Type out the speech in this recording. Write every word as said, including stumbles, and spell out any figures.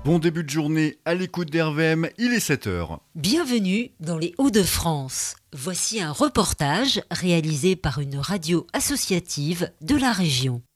Bon début de journée à l'écoute d'R V M, il est sept heures. Bienvenue dans les Hauts-de-France. Voici un reportage réalisé par une radio associative de la région.